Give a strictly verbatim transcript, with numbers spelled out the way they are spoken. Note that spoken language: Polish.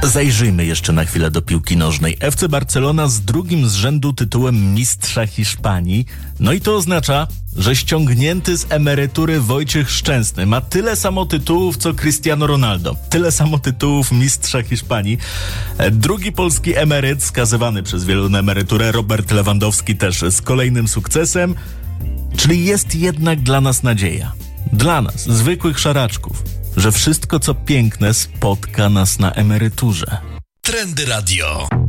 Zajrzyjmy jeszcze na chwilę do piłki nożnej. F C Barcelona z drugim z rzędu tytułem mistrza Hiszpanii. No i to oznacza, że ściągnięty z emerytury Wojciech Szczęsny ma tyle samo tytułów, co Cristiano Ronaldo. Tyle samo tytułów mistrza Hiszpanii. Drugi polski emeryt, skazywany przez wielu na emeryturę, Robert Lewandowski, też z kolejnym sukcesem. Czyli jest jednak dla nas nadzieja. Dla nas, zwykłych szaraczków, że wszystko co piękne spotka nas na emeryturze. Trendy Radio.